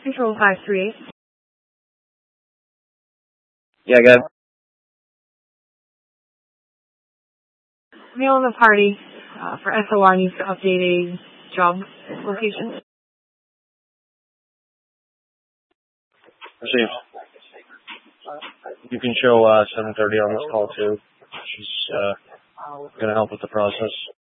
Control 538. Yeah, good. Mail in the party for SOR needs to update a job location. Received. You can show 7:30 on this call too. She's going to help with the process.